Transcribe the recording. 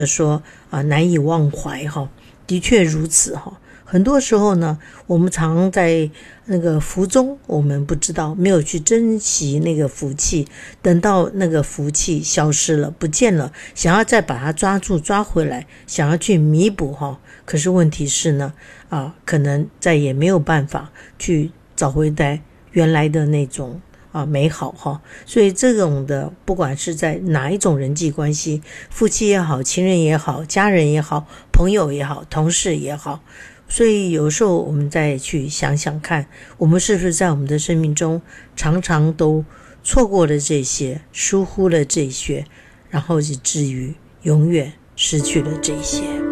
说难以忘怀哈，的确如此哈。很多时候呢，我们常在那个福中，我们不知道，没有去珍惜那个福气，等到那个福气消失了，不见了，想要再把它抓住抓回来，想要去弥补哈。可是问题是呢，可能再也没有办法去找回来原来的那种美好哈。所以这种的，不管是在哪一种人际关系，夫妻也好，情人也好，家人也好，朋友也好，同事也好，所以有时候我们再去想想看，我们是不是在我们的生命中常常都错过了这些，疏忽了这些，然后以至于永远失去了这些。